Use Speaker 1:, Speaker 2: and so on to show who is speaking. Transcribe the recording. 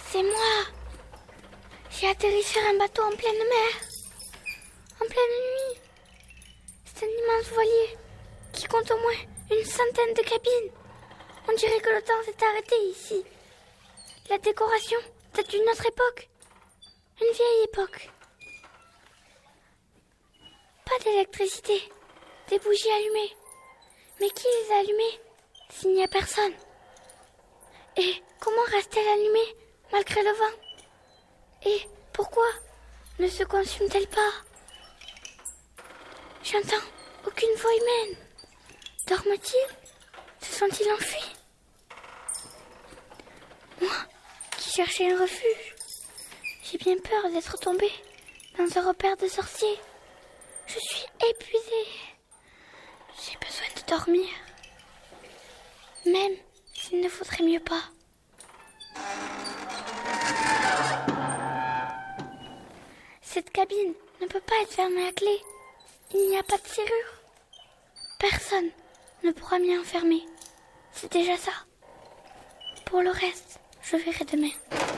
Speaker 1: C'est moi. J'ai atterri sur un bateau en pleine mer, en pleine nuit. C'est un immense voilier qui compte au moins une centaine de cabines. On dirait que le temps s'est arrêté ici. La décoration date d'une autre époque, une vieille époque. Pas d'électricité, des bougies allumées. Mais qui les a allumées s'il n'y a personne? Et comment reste-t-elle allumée malgré le vent? Et pourquoi ne se consume-t-elle pas? J'entends aucune voix humaine. Dorment-ils? Se sont-ils enfuis? Moi, qui cherchais un refuge, j'ai bien peur d'être tombée dans un repère de sorciers. Je suis épuisée. J'ai besoin de dormir. Même s'il ne faudrait mieux pas. Cette cabine ne peut pas être fermée à clé. Il n'y a pas de serrure. Personne ne pourra m'y enfermer. C'est déjà ça. Pour le reste, je verrai demain.